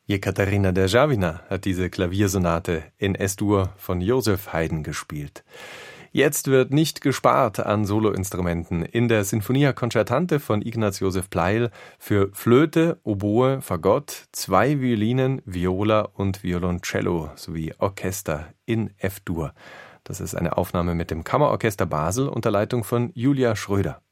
Jekaterina Derzhavina hat diese Klaviersonate in S-Dur von Joseph Haydn gespielt. Jetzt wird nicht gespart an Soloinstrumenten. In der Sinfonia Concertante von Ignaz Joseph Pleyel für Flöte, Oboe, Fagott, 2 Violinen, Viola und Violoncello sowie Orchester in F-Dur. Das ist eine Aufnahme mit dem Kammerorchester Basel unter Leitung von Julia Schröder.